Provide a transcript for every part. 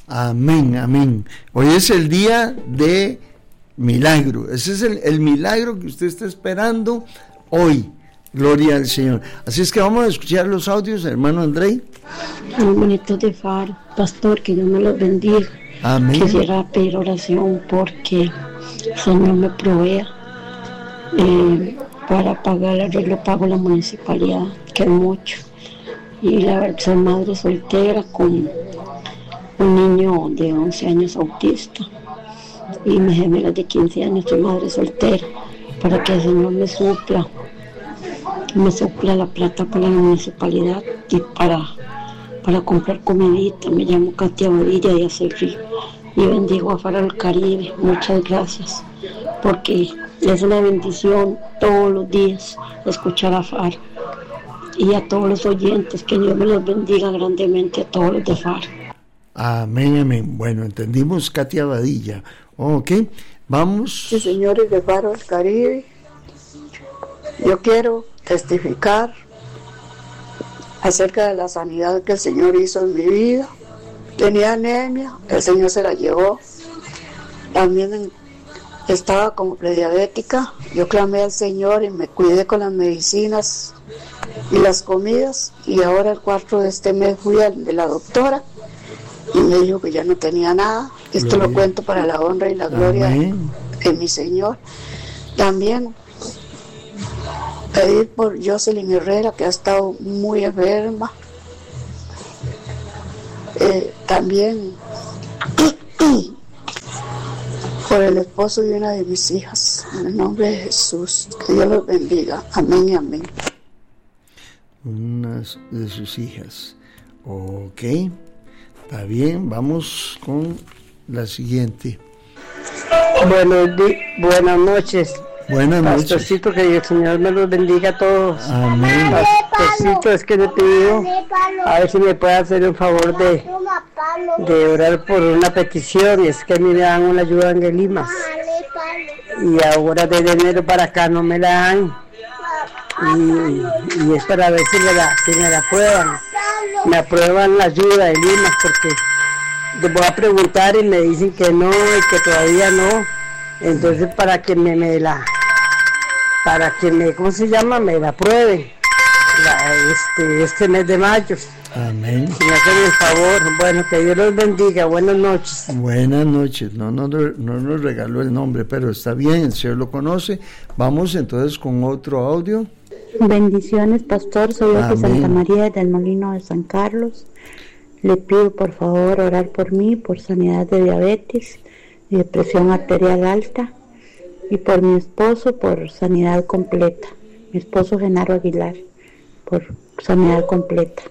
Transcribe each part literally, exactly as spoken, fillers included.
Amén, amén. Hoy es el día de milagro. Ese es el, el milagro que usted está esperando hoy. Gloria al Señor. Así es que vamos a escuchar los audios, hermano Andrei. Muy bonito de Faro, pastor, que Dios me los bendiga. Amén. Quisiera pedir oración porque el Señor me provea eh, para pagar el arreglo pago la municipalidad, que es mucho. Y la verdad, soy madre soltera con un niño de once años autista y mi gemela de quince años, soy madre soltera, para que el Señor me supla, me supla la plata para la municipalidad y para, para comprar comidita. Me llamo Katia Badilla y Acerrí y bendigo a Faro del Caribe. Muchas gracias, porque es una bendición todos los días escuchar a Faro, y a todos los oyentes, que Dios me los bendiga grandemente a todos los de Faro. Amén, amén. Bueno, entendimos, Katia Badilla. Ok, vamos. Sí, señores de Faro del Caribe, yo quiero testificar acerca de la sanidad que el Señor hizo en mi vida. Tenía anemia, el Señor se la llevó. También estaba como prediabética. Yo clamé al Señor y me cuidé con las medicinas y las comidas, y ahora el cuatro de este mes fui al de la doctora y me dijo que ya no tenía nada. Esto gloria. Lo cuento para la honra y la gloria de, de mi Señor. También pedir por Jocelyn Herrera, que ha estado muy enferma. Eh, también por el esposo de una de mis hijas, en el nombre de Jesús. Que Dios los bendiga. Amén y amén. Una de sus hijas. Ok, está bien, vamos con la siguiente. Buenos di- buenas noches. Buenas noches. Pastorcito, que el Señor me los bendiga a todos. Amén. Pastorcito, es que le pido a ver si me puede hacer un favor de, de orar por una petición, y es que a mí me dan una ayuda en el Limas y ahora desde enero para acá no me la dan, y, y es para ver si me la, si me la aprueban, me aprueban la ayuda de Limas, porque les voy a preguntar y me dicen que no y que todavía no. Entonces, para que me, me la, para que me, ¿cómo se llama? Me la aprueben la, este, este mes de mayo. Amén. Si me hacen el favor, bueno, que Dios los bendiga. Buenas noches. Buenas noches. No, no, no nos regaló el nombre, pero está bien, el Señor lo conoce. Vamos entonces con otro audio. Bendiciones, pastor. Soy de Santa María del Molino de San Carlos. Le pido por favor orar por mí, por sanidad de diabetes y de presión arterial alta, y por mi esposo por sanidad completa, mi esposo Genaro Aguilar, por sanidad completa.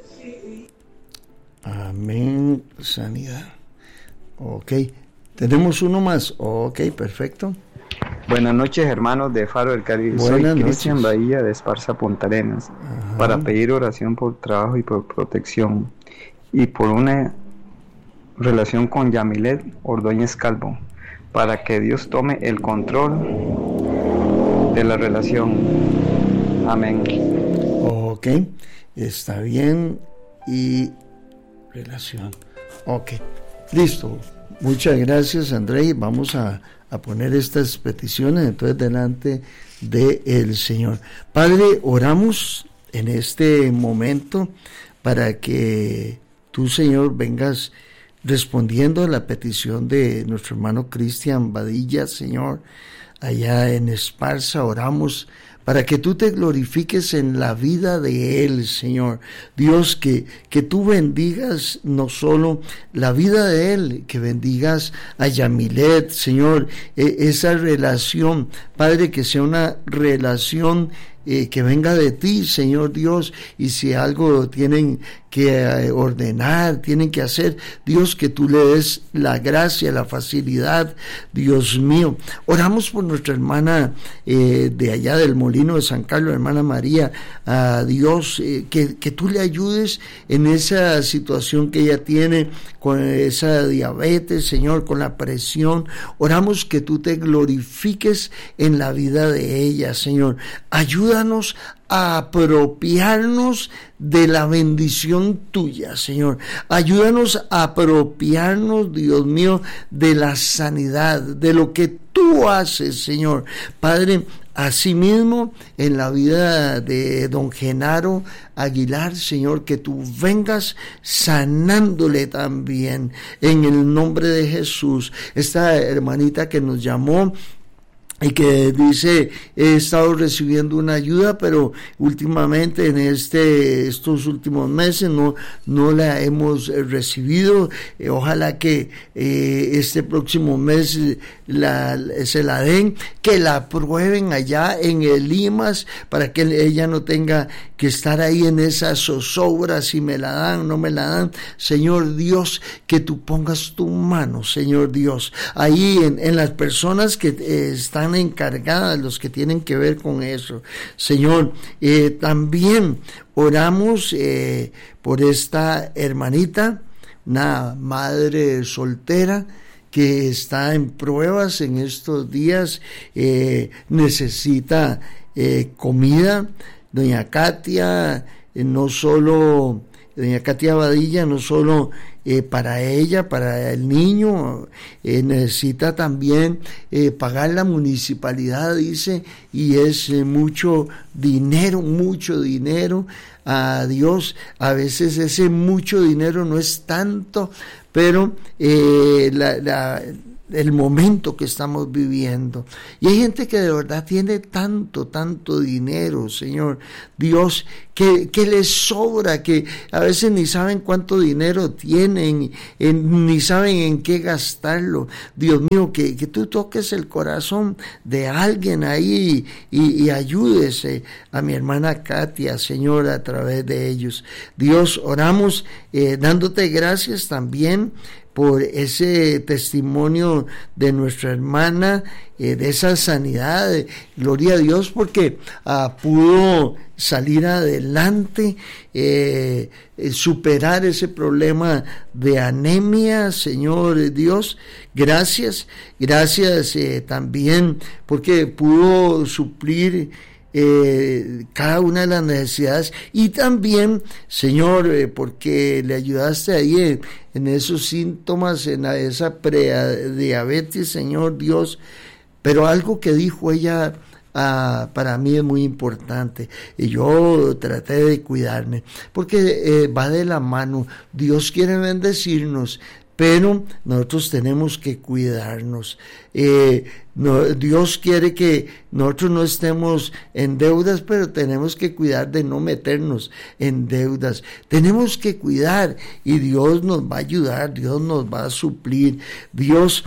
Amén, sanidad. Ok, tenemos uno más. Ok, perfecto. Buenas noches, hermanos de Faro del Caribe. Buenas Soy Cristian noches. Bahía de Esparza, Punta Arenas, Ajá. para pedir oración por trabajo y por protección, y por una relación con Yamilet Ordóñez Calvo, para que Dios tome el control de la relación. Amén. Ok, está bien. Y relación. Ok, listo. Muchas gracias, Andrei. Vamos a, a poner estas peticiones entonces delante del Señor. Padre, oramos en este momento para que tú, Señor, vengas respondiendo a la petición de nuestro hermano Cristian Badilla, Señor, allá en Esparza. Oramos para que tú te glorifiques en la vida de él, Señor. Dios, que, que tú bendigas no solo la vida de él, que bendigas a Yamilet, Señor, eh, esa relación, Padre, que sea una relación eh, que venga de ti, Señor Dios, y si algo tienen que eh, ordenar, tienen que hacer, Dios, que tú le des la gracia, la facilidad, Dios mío. Oramos por nuestra hermana eh, de allá del Molino de San Carlos, hermana María, a Dios, eh, que, que tú le ayudes en esa situación que ella tiene con esa diabetes, Señor, con la presión. Oramos que tú te glorifiques en la vida de ella, Señor. Ayuda ayúdanos a apropiarnos de la bendición tuya, Señor. Ayúdanos a apropiarnos, Dios mío, de la sanidad, de lo que tú haces, Señor. Padre, asimismo, en la vida de don Genaro Aguilar, Señor, que tú vengas sanándole también, en el nombre de Jesús. Esta hermanita que nos llamó y que dice, he estado recibiendo una ayuda, pero últimamente en este estos últimos meses no no la hemos recibido. Eh, ojalá que eh, este próximo mes la, se la den, que la aprueben allá en el I M A S, para que ella no tenga que estar ahí en esa zozobra, si me la dan, no me la dan. Señor Dios, que tú pongas tu mano, Señor Dios, ahí en, en las personas que eh, están encargadas, los que tienen que ver con eso. Señor, eh, también oramos eh, por esta hermanita, una madre soltera que está en pruebas en estos días, eh, necesita eh, comida. Doña Katia, eh, no solo, doña Katia Badilla, no solo eh, para ella, para el niño, eh, necesita también eh, pagar la municipalidad, dice, y es eh, mucho dinero, mucho dinero. A Dios, a veces ese mucho dinero no es tanto, pero eh, la, la el momento que estamos viviendo. Y hay gente que de verdad tiene tanto, tanto dinero, Señor Dios, que, que les sobra, que a veces ni saben cuánto dinero tienen, en, ni saben en qué gastarlo. Dios mío, que, que tú toques el corazón de alguien ahí y, y ayudes a mi hermana Katia, Señor, a través de ellos. Dios, oramos eh, dándote gracias también por ese testimonio de nuestra hermana, eh, de esa sanidad. Gloria a Dios, porque ah, pudo salir adelante, eh, eh, superar ese problema de anemia. Señor Dios, gracias, gracias eh, también porque pudo suplir Eh, cada una de las necesidades, y también, Señor, eh, porque le ayudaste ahí en, en esos síntomas, en la, esa prediabetes, Señor Dios. Pero algo que dijo ella ah, para mí es muy importante, y yo traté de cuidarme, porque eh, va de la mano. Dios quiere bendecirnos, pero nosotros tenemos que cuidarnos. Eh, no, Dios quiere que nosotros no estemos en deudas, pero tenemos que cuidar de no meternos en deudas. Tenemos que cuidar, y Dios nos va a ayudar, Dios nos va a suplir. Dios,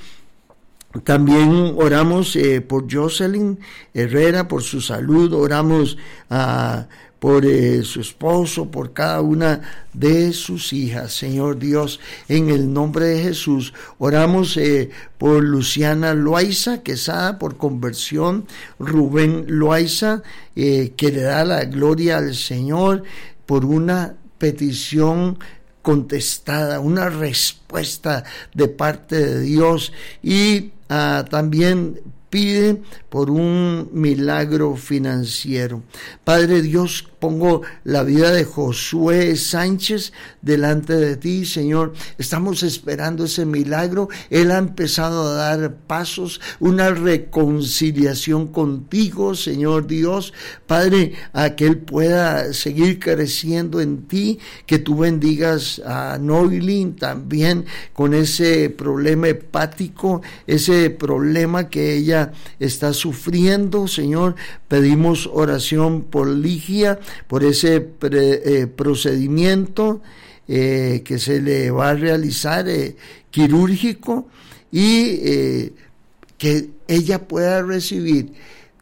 también oramos eh, por Jocelyn Herrera, por su salud. Oramos a... Uh, por eh, su esposo, por cada una de sus hijas, Señor Dios, en el nombre de Jesús. Oramos eh, por Luciana Loaiza Quesada, por conversión, Rubén Loaiza, eh, que le da la gloria al Señor, por una petición contestada, una respuesta de parte de Dios, y ah, también pide por un milagro financiero. Padre Dios, pongo la vida de Josué Sánchez delante de ti, Señor. Estamos esperando ese milagro. Él ha empezado a dar pasos, una reconciliación contigo, Señor Dios. Padre, a que él pueda seguir creciendo en ti, que tú bendigas a Noilin también con ese problema hepático, ese problema que ella está sufriendo, Señor. Pedimos oración por Ligia, por ese pre, eh, procedimiento eh, que se le va a realizar eh, quirúrgico, y eh, que ella pueda recibir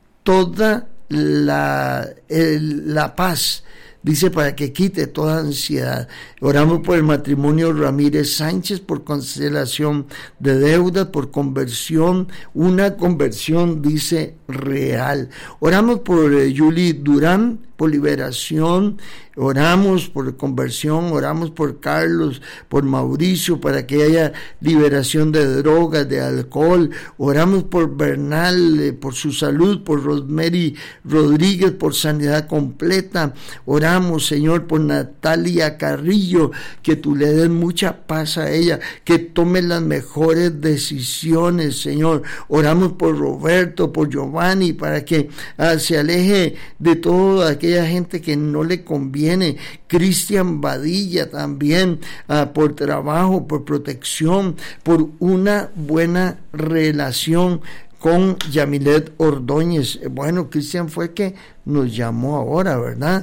toda la, el, la paz, dice, para que quite toda ansiedad. Oramos por el matrimonio Ramírez Sánchez, por cancelación de deudas, por conversión, una conversión, dice, real. Oramos por eh, Yuli Durán, por liberación. oramos por conversión, oramos por Carlos, por Mauricio, para que haya liberación de drogas, de alcohol, oramos por Bernal, eh, por su salud, por Rosemary Rodríguez, por sanidad completa, oramos, Señor, por Natalia Carrillo, que tú le des mucha paz a ella, que tome las mejores decisiones, Señor. Oramos por Roberto, por Giovanni, para que ah, se aleje de toda aquella gente que no le conviene. Cristian Badilla también, ah, por trabajo, por protección, por una buena relación con Yamilet Ordóñez. Bueno, Cristian fue que nos llamó ahora, ¿verdad?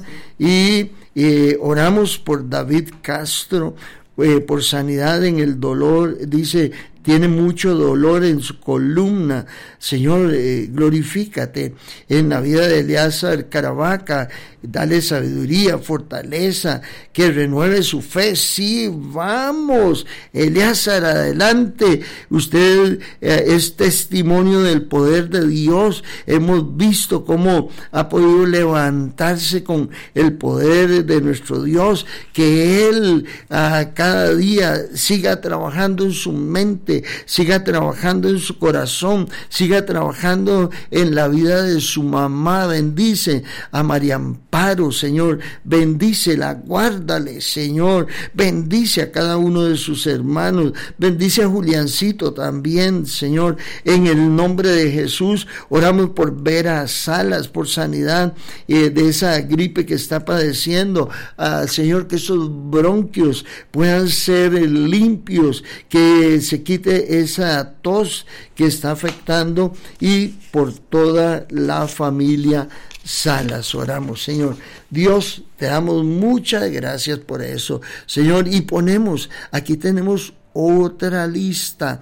Y eh, oramos por David Castro, eh, por sanidad en el dolor. Dice, tiene mucho dolor en su columna. Señor, eh, glorifícate en la vida de Eleazar Caravaca, dale sabiduría, fortaleza, que renueve su fe. Sí, vamos, Eleazar, adelante. Usted eh, es testimonio del poder de Dios. Hemos visto cómo ha podido levantarse con el poder de nuestro Dios, que Él a cada día siga trabajando en su mente, siga trabajando en su corazón, siga trabajando en la vida de su mamá. Bendice a María Amparo, Señor, bendícela, guárdale, Señor, bendice a cada uno de sus hermanos, bendice a Juliancito también, Señor, en el nombre de Jesús. Oramos por Vera Salas, por sanidad eh, de esa gripe que está padeciendo, ah, Señor, que esos bronquios puedan ser eh, limpios, que se quite esa tos que está afectando, y por toda la familia Salas oramos, Señor. Dios, te damos muchas gracias por eso, Señor, y ponemos, aquí tenemos otra lista.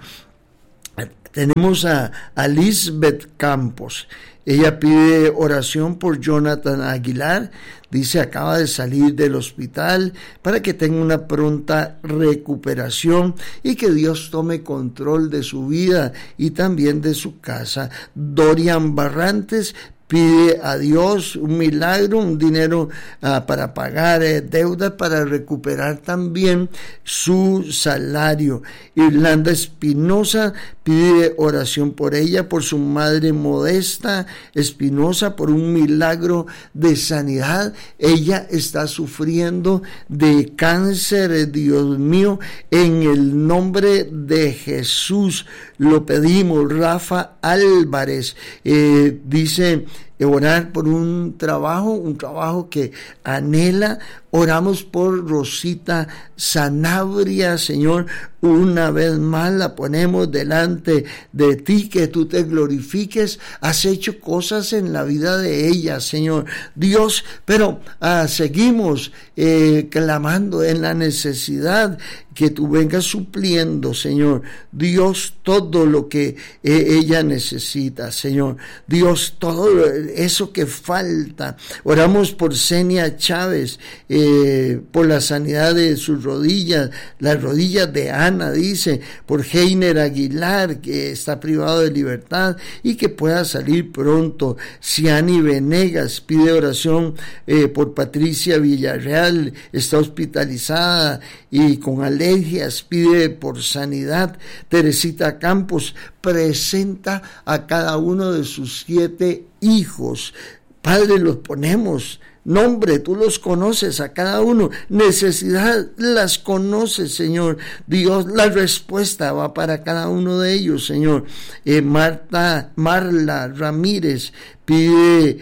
Tenemos a, a Lisbeth Campos. Ella pide oración por Jonathan Aguilar. Dice, acaba de salir del hospital, para que tenga una pronta recuperación y que Dios tome control de su vida y también de su casa. Dorian Barrantes pide a Dios un milagro, un dinero uh, para pagar eh, deudas, para recuperar también su salario. Irlanda Espinosa pide oración por ella, por su madre Modesta Espinosa, por un milagro de sanidad. Ella está sufriendo de cáncer, Dios mío, en el nombre de Jesús lo pedimos. Rafa Álvarez eh, dice, orar por un trabajo, un trabajo que anhela. Oramos por Rosita Sanabria, Señor, una vez más la ponemos delante de ti, que tú te glorifiques. Has hecho cosas en la vida de ella, Señor Dios, pero ah, seguimos eh, clamando en la necesidad, que tú vengas supliendo, Señor Dios, todo lo que eh, ella necesita, Señor Dios, todo eso que falta. Oramos por Zenia Chávez, eh, por la sanidad de sus rodillas, las rodillas de Ana, dice, por Heiner Aguilar, que está privado de libertad y que pueda salir pronto. Ciani Venegas pide oración eh, por Patricia Villarreal, está hospitalizada y con alergias, pide por sanidad. Teresita Campos presenta a cada uno de sus siete hijos. Padre, los ponemos. Nombre, tú los conoces a cada uno. Necesidad, las conoces, Señor Dios. La respuesta va para cada uno de ellos, Señor. Eh, Marta, Marla Ramírez pide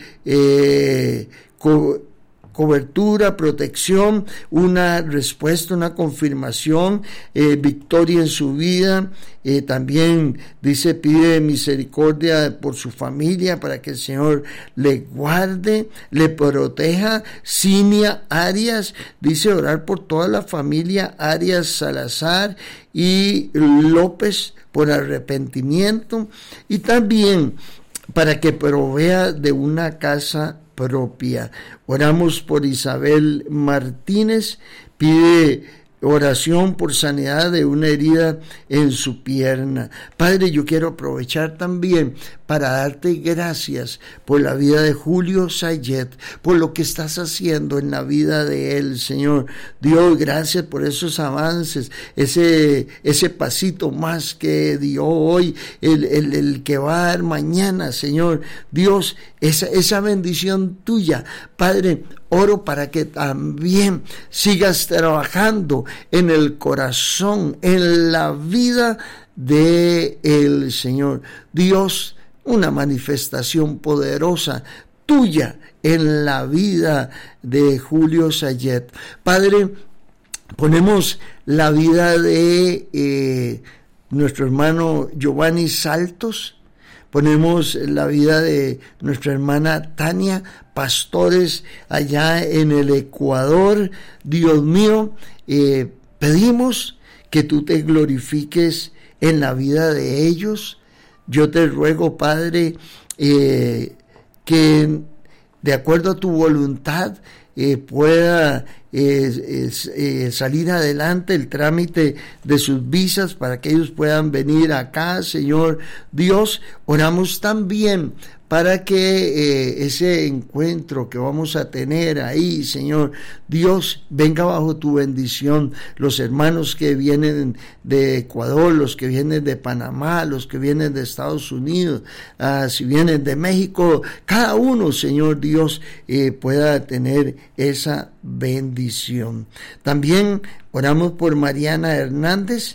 eh, co- cobertura, protección, una respuesta, una confirmación, eh, victoria en su vida. Eh, también dice, pide misericordia por su familia, para que el Señor le guarde, le proteja. Cinia Arias dice, orar por toda la familia Arias Salazar y López por arrepentimiento, y también para que provea de una casa propia. Oramos por Isabel Martínez, pide oración por sanidad de una herida en su pierna. Padre, yo quiero aprovechar también para darte gracias por la vida de Julio Sayet, por lo que estás haciendo en la vida de él, Señor. Dios, gracias por esos avances, ese, ese pasito más que dio hoy, el, el, el que va a dar mañana, Señor. Dios, esa, esa bendición tuya, Padre, oro para que también sigas trabajando en el corazón, en la vida de el Señor. Dios, una manifestación poderosa tuya en la vida de Julio Sayet. Padre, ponemos la vida de eh, nuestro hermano Giovanni Saltos, ponemos la vida de nuestra hermana Tania, pastores allá en el Ecuador. Dios mío, eh, pedimos que tú te glorifiques en la vida de ellos. Yo te ruego, Padre, eh, que de acuerdo a tu voluntad eh, pueda eh, eh, salir adelante el trámite de sus visas para que ellos puedan venir acá, Señor Dios. Oramos también para que eh, ese encuentro que vamos a tener ahí, Señor Dios, venga bajo tu bendición. Los hermanos que vienen de Ecuador, los que vienen de Panamá, los que vienen de Estados Unidos, uh, si vienen de México, cada uno, Señor Dios, eh, pueda tener esa bendición. También oramos por Mariana Hernández,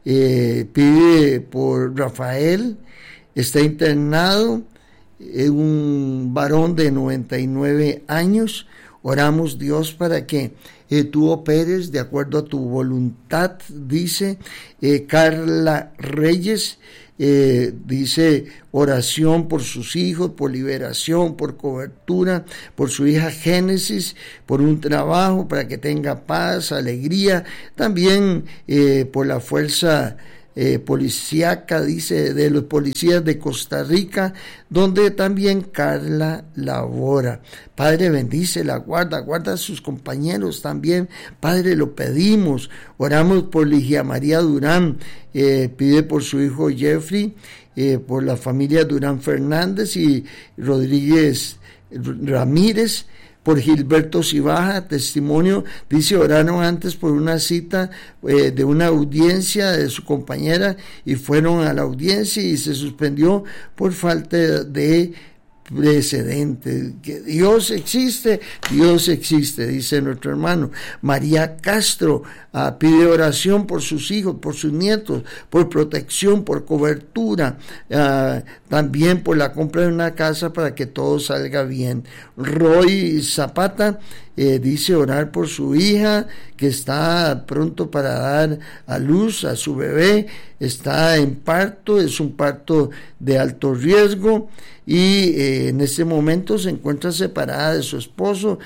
eh, pide por Rafael, está internado, es un varón de noventa y nueve años. Oramos, Dios, para que eh, tú operes de acuerdo a tu voluntad. Dice eh, Carla Reyes, eh, dice oración por sus hijos, por liberación, por cobertura, por su hija Génesis, por un trabajo, para que tenga paz, alegría. También eh, por la fuerza Eh, policíaca, dice, de los policías de Costa Rica, donde también Carla labora. Padre, bendícela, guarda, guarda a sus compañeros también. Padre, lo pedimos. Oramos por Ligia María Durán, eh, pide por su hijo Jeffrey, eh, por la familia Durán Fernández y Rodríguez Ramírez, por Gilberto Cibaja, testimonio, dice, oraron antes por una cita eh, de una audiencia de su compañera y fueron a la audiencia y se suspendió por falta de precedente. Que Dios existe, Dios existe, dice nuestro hermano. María Castro uh, pide oración por sus hijos, por sus nietos, por protección, por cobertura, uh, también por la compra de una casa para que todo salga bien. Roy Zapata eh, dice orar por su hija que está pronto para dar a luz a su bebé, está en parto, es un parto de alto riesgo y eh, en este momento se encuentra separada de su esposo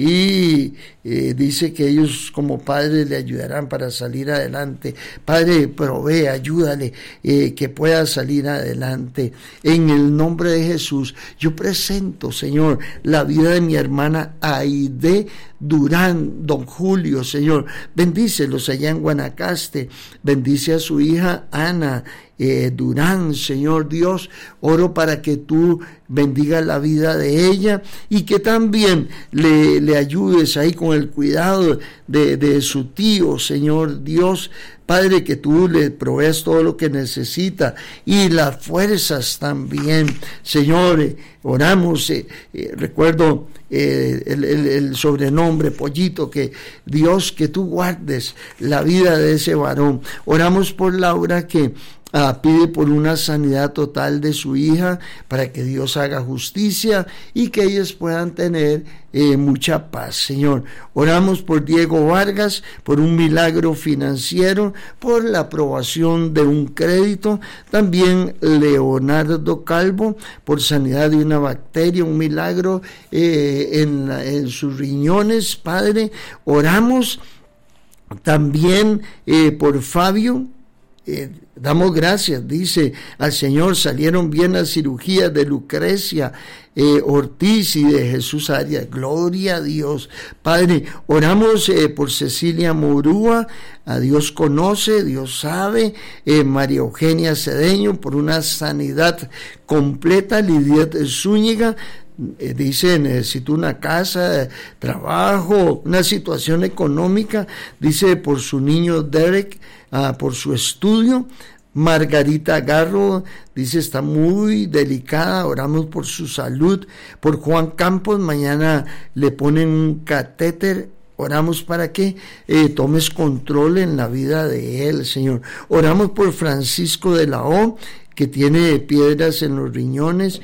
y eh, dice que ellos como padres le ayudarán para salir adelante. Padre, provee, ayúdale eh, que pueda salir adelante en el nombre de Jesús. Yo presento, Señor, la vida de mi hermana Aide Durán, don Julio, Señor, bendícelos allá en Guanacaste, bendice a su hija Ana eh, Durán, Señor Dios, oro para que tú bendigas la vida de ella y que también le, le ayudes ahí con el cuidado de, de su tío, Señor Dios. Padre, que tú le proveas todo lo que necesita y las fuerzas también, Señor. Eh, oramos, eh, eh, recuerdo eh, el, el, el sobrenombre Pollito, que Dios, que tú guardes la vida de ese varón. Oramos por Laura, que Ah, pide por una sanidad total de su hija para que Dios haga justicia y que ellos puedan tener eh, mucha paz, Señor. Oramos por Diego Vargas, por un milagro financiero, por la aprobación de un crédito. También Leonardo Calvo, por sanidad de una bacteria, un milagro eh, en, en sus riñones, Padre. Oramos también eh, por Fabio, eh, Damos gracias, dice al Señor, salieron bien las cirugías de Lucrecia eh, Ortiz y de Jesús Arias. Gloria a Dios. Padre, oramos eh, por Cecilia Morúa, a Dios conoce, Dios sabe, eh, María Eugenia Cedeño, por una sanidad completa. Lidia Zúñiga, eh, dice, necesito una casa, trabajo, una situación económica, dice, por su niño Derek, Ah, por su estudio. Margarita Garro dice está muy delicada, oramos por su salud. Por Juan Campos, mañana le ponen un catéter, oramos para que eh, tomes control en la vida de él, Señor. Oramos por Francisco de la O, que tiene piedras en los riñones.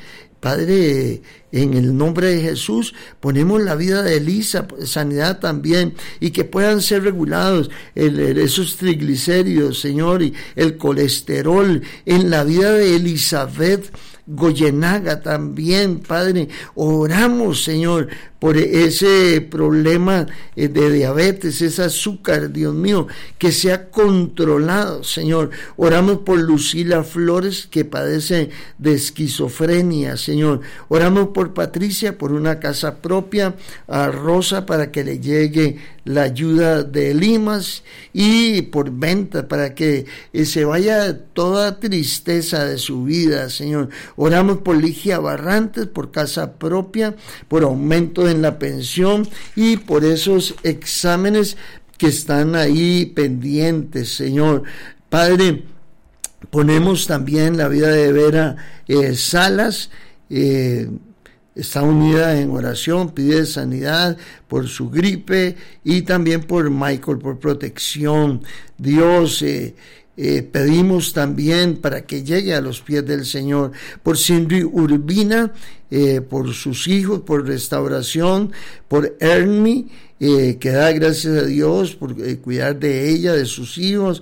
Padre, en el nombre de Jesús, ponemos la vida de Elisa, sanidad también, y que puedan ser regulados el, el, esos triglicéridos, Señor, y el colesterol, en la vida de Elizabeth Goyenaga también, Padre. Oramos, Señor, por ese problema de diabetes, ese azúcar, Dios mío, que sea controlado, Señor. Oramos por Lucila Flores, que padece de esquizofrenia, Señor. Oramos por Patricia, por una casa propia, a Rosa, para que le llegue la ayuda de Limas, y por Venta, para que se vaya toda tristeza de su vida, Señor. Oramos por Ligia Barrantes, por casa propia, por aumento en la pensión y por esos exámenes que están ahí pendientes, Señor. Padre, ponemos también la vida de Vera eh, Salas, eh, está unida en oración, pide sanidad por su gripe, y también por Michael, por protección. Dios, eh, Eh, pedimos también para que llegue a los pies del Señor, por Cindy Urbina, eh, por sus hijos, por restauración, por Ernie, eh, que da gracias a Dios por eh, cuidar de ella, de sus hijos,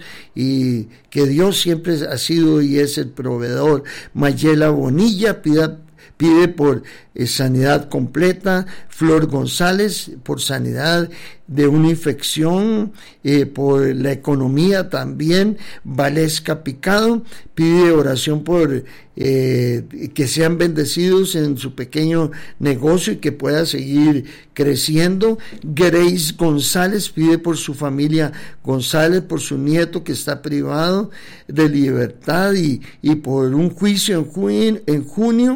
y que Dios siempre ha sido y es el proveedor. Mayela Bonilla pida pide por eh, sanidad completa. Flor González, por sanidad de una infección, eh, por la economía también. Valesca Picado pide oración por eh, que sean bendecidos en su pequeño negocio y que pueda seguir creciendo. Grace González pide por su familia González, por su nieto que está privado de libertad, y, y por un juicio en junio, en junio